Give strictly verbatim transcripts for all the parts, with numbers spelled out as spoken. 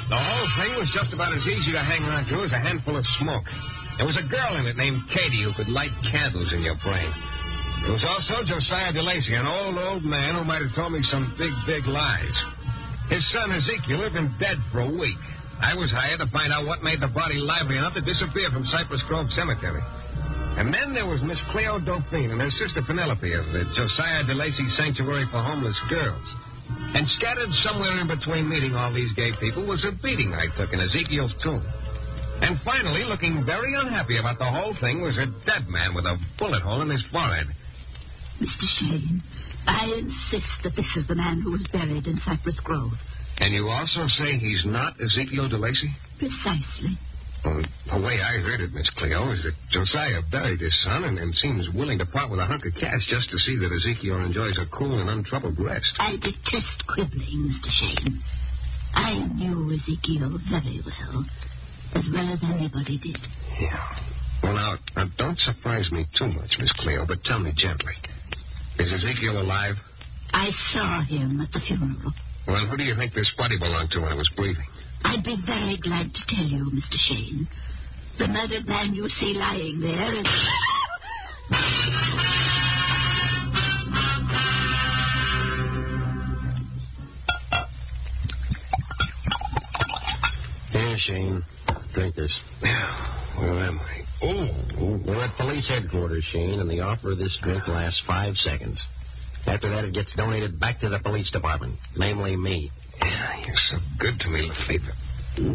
The whole thing was just about as easy to hang on to as a handful of smoke. There was a girl in it named Katie who could light candles in your brain. There was also Josiah DeLacy, an old, old man who might have told me some big, big lies. His son Ezekiel had been dead for a week. I was hired to find out what made the body lively enough to disappear from Cypress Grove Cemetery. And then there was Miss Cleo Dauphine and her sister Penelope of the Josiah DeLacy Sanctuary for Homeless Girls. And scattered somewhere in between meeting all these gay people was a beating I took in Ezekiel's tomb. And finally, looking very unhappy about the whole thing, was a dead man with a bullet hole in his forehead. Mister Shane, I insist that this is the man who was buried in Cypress Grove. And you also say he's not Ezekiel DeLacy? Precisely. Well, the way I heard it, Miss Cleo, is that Josiah buried his son and, and seems willing to part with a hunk of cash just to see that Ezekiel enjoys a cool and untroubled rest. I detest quibbling, Mister Shane. I knew Ezekiel very well, as well as anybody did. Yeah. Well, now, now, don't surprise me too much, Miss Cleo, but tell me gently. Is Ezekiel alive? I saw him at the funeral. Well, who do you think this body belonged to when it was breathing? I'd be very glad to tell you, Mister Shane. The murdered man you see lying there is... Here, Shane. Drink this. Now, where am I? Oh, we're at police headquarters, Shane, and the offer of this drink lasts five seconds. After that, it gets donated back to the police department, namely me. Yeah, you're so good to me, Lefebvre.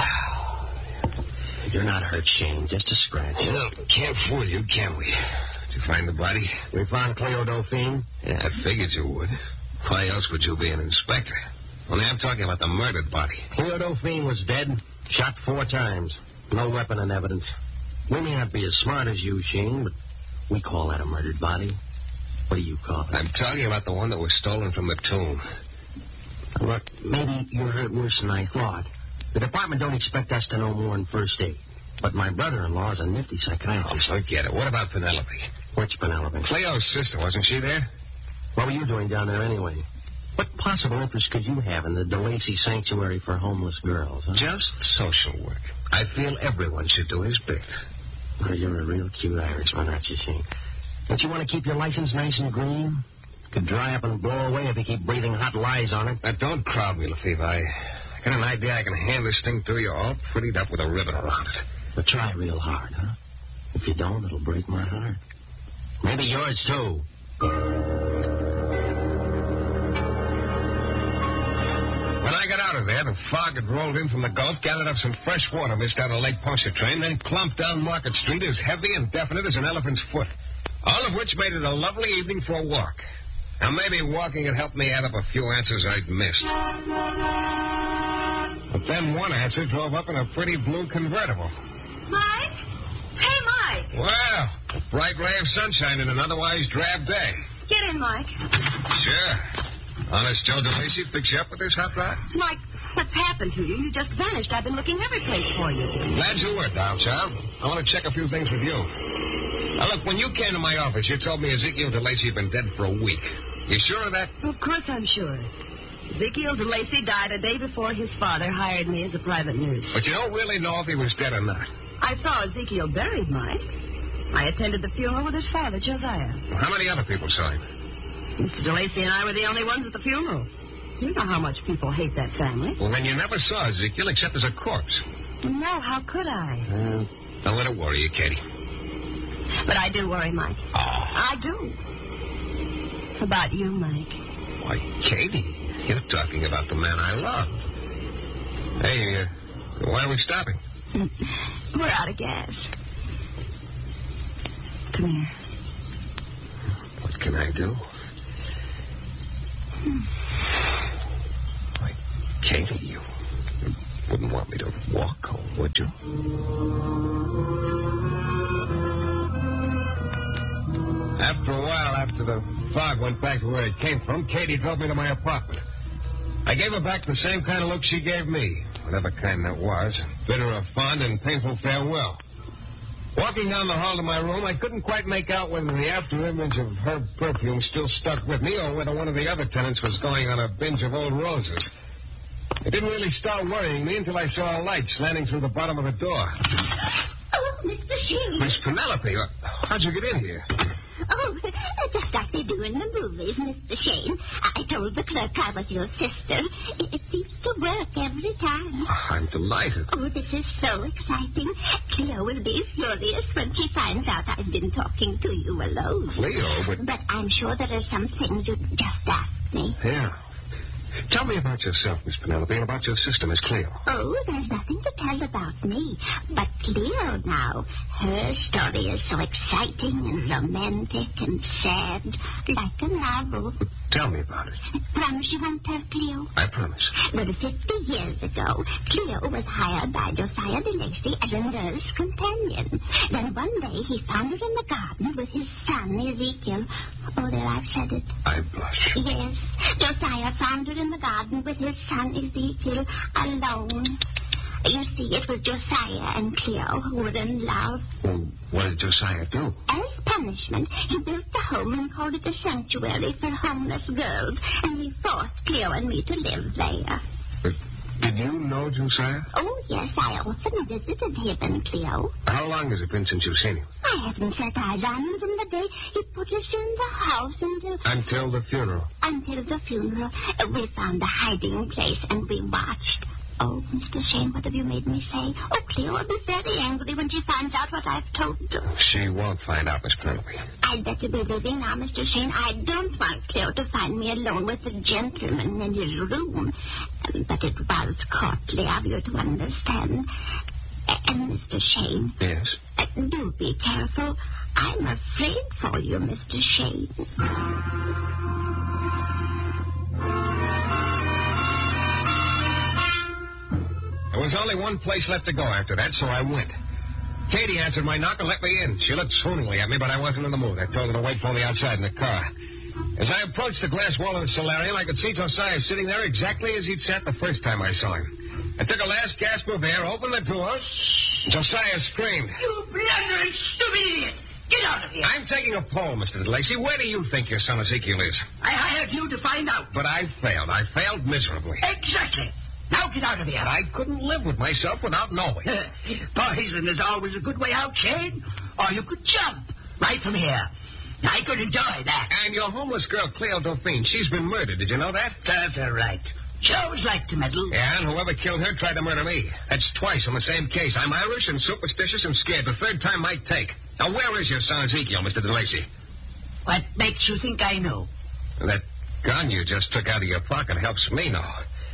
You're not hurt, Shane. Just a scratch. Well, can't fool you, can we? Did you find the body? We found Cleo Dauphine. Yeah, I figured you would. Why else would you be an inspector? Only I'm talking about the murdered body. Cleo Dauphine was dead, shot four times. No weapon in evidence. We may not be as smart as you, Shane, but we call that a murdered body. What do you call it? I'm talking about the one that was stolen from the tomb. Look, maybe you're hurt worse than I thought. The department don't expect us to know more than first aid. But my brother-in-law is a nifty psychiatrist. Oh, forget it. What about Penelope? Which Penelope? Cleo's sister, wasn't she there? What were you doing down there anyway? What possible interest could you have in the DeLacy Sanctuary for Homeless Girls, huh? Just social work. I feel everyone should do his bit. Oh, you're a real cute Irishman, aren't you, Shane? Don't you want to keep your license nice and green? Could dry up and blow away if you keep breathing hot lies on it. Now, don't crowd me, Lefebvre. I got an idea I can hand this thing to you all prettied up with a ribbon around it. But try real hard, huh? If you don't, it'll break my heart. Maybe yours, too. When I got out of there, the fog had rolled in from the Gulf, gathered up some fresh water mist out of Lake Pontchartrain, then clumped down Market Street as heavy and definite as an elephant's foot. All of which made it a lovely evening for a walk. Now, maybe walking had helped me add up a few answers I'd missed. But then one answer drove up in a pretty blue convertible. Mike? Hey, Mike. Well, a bright ray of sunshine in an otherwise drab day. Get in, Mike. Sure. Honest Joe DeLacy fix you up with this hot rod? Mike, what's happened to you? You just vanished. I've been looking every place for you. Glad you were, doll child. I want to check a few things with you. Now, look, when you came to my office, you told me Ezekiel DeLacy had been dead for a week. You sure of that? Of course I'm sure. Ezekiel DeLacy died a day before his father hired me as a private nurse. But you don't really know if he was dead or not. I saw Ezekiel buried, Mike. I attended the funeral with his father, Josiah. Well, how many other people saw him? Mister DeLacy and I were the only ones at the funeral. You know how much people hate that family. Well, then you never saw Ezekiel except as a corpse. No, how could I? Uh, don't let it worry you, Katie. But I do worry, Mike. Oh. I do. About you, Mike. Why, Katie, you're talking about the man I love. Hey, uh, why are we stopping? We're out of gas. Come here. What can I do? Why, Katie, you, you wouldn't want me to walk home, would you? After a while, after the fog went back to where it came from, Katie drove me to my apartment. I gave her back the same kind of look she gave me, whatever kind that was, bid her a fond and painful farewell. Walking down the hall to my room, I couldn't quite make out whether the after-image of her perfume still stuck with me or whether one of the other tenants was going on a binge of old roses. It didn't really start worrying me until I saw a light slanting through the bottom of the door. Oh, Mister Sheen. Miss Penelope, how'd you get in here? Oh, just like they do in the movies, Mister Shane. I told the clerk I was your sister. It, it seems to work every time. I'm delighted. Oh, this is so exciting. Cleo will be furious when she finds out I've been talking to you alone. Cleo? But, but I'm sure there are some things you just asked me. Yeah. Tell me about yourself, Miss Penelope, and about your sister, Miss Cleo. Oh, there's nothing to tell about me. But Cleo now, her story is so exciting and romantic and sad, like a novel. Tell me about it. Promise you won't tell Cleo? I promise. Well, fifty years ago, Cleo was hired by Josiah DeLacy as a nurse companion. Then one day he found her in the garden with his son, Ezekiel. Oh, there, I've said it. I blush. Yes, Josiah found her in the garden with his son Ezekiel alone. You see, it was Josiah and Cleo who were in love. Well, what did Josiah do? As punishment, he built a home and called it a sanctuary for homeless girls, and he forced Cleo and me to live there. But did you know Josiah? Oh, yes, I often visited him and Cleo. How long has it been since you've seen him? I haven't set eyes on him from the day he put us in the house until... Until the funeral? Until the funeral. Uh, we found a hiding place, and we watched. Oh, Mister Shane, what have you made me say? Oh, Cleo will be very angry when she finds out what I've told her. She won't find out, Miss Penelope. I'd better be leaving now, Mister Shane. I don't want Cleo to find me alone with the gentleman in his room. Um, but it was courtly of you to understand. Uh, and, Mister Shane... Yes? Uh, do be careful. I'm afraid for you, Mister Shane. There was only one place left to go after that, so I went. Katie answered my knock and let me in. She looked swooningly at me, but I wasn't in the mood. I told her to wait for me outside in the car. As I approached the glass wall of the solarium, I could see Josiah sitting there exactly as he'd sat the first time I saw him. I took a last gasp of air, opened the door. Josiah screamed. You blundering, stupid idiot! Get out of here! I'm taking a poll, Mister DeLacy. Where do you think your son Ezekiel is? I hired you to find out. But I failed. I failed miserably. Exactly. Now get out of here. I couldn't live with myself without knowing. Poison is always a good way out, Shane. Or you could jump right from here. I could enjoy that. And your homeless girl, Cleo Dauphine, she's been murdered. Did you know that? That's all right. She always liked to meddle. Yeah, and whoever killed her tried to murder me. That's twice on the same case. I'm Irish and superstitious and scared. The third time might take. Now, where is your son Ezekiel, Mister DeLacy? What makes you think I know? That gun you just took out of your pocket helps me know.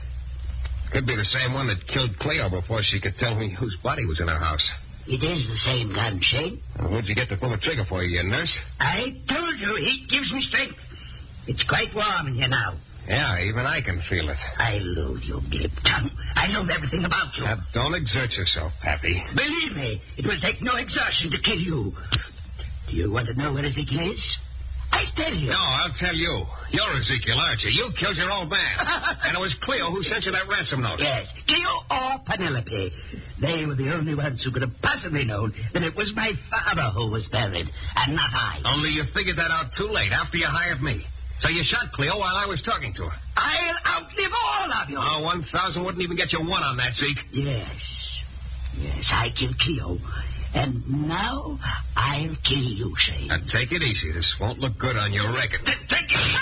Could be the same one that killed Cleo before she could tell me whose body was in her house. It is the same gun, Shane. Well, what'd you get to pull the trigger for, you nurse? I told you, heat gives me strength. It's quite warm in here now. Yeah, even I can feel it. I loathe your glib tongue. I know everything about you. Now, don't exert yourself, Pappy. Believe me, it will take no exertion to kill you. Do you want to know where Ezekiel is? I tell you. No, I'll tell you. You're Ezekiel, aren't you? You killed your old man. And it was Cleo who sent you that ransom note. Yes, Cleo or Penelope. They were the only ones who could have possibly known that it was my father who was buried, and not I. Only you figured that out too late, after you hired me. So you shot Cleo while I was talking to her. I'll outlive all of you. Oh, one thousand wouldn't even get you one on that, Zeke. Yes. Yes, I killed Cleo. And now I'll kill you, Shane. Now, take it easy. This won't look good on your record. T- take it easy.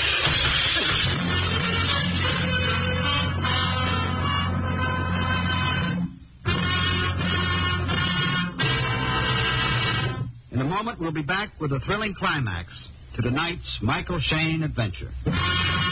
In a moment, we'll be back with a thrilling climax to tonight's Michael Shayne adventure.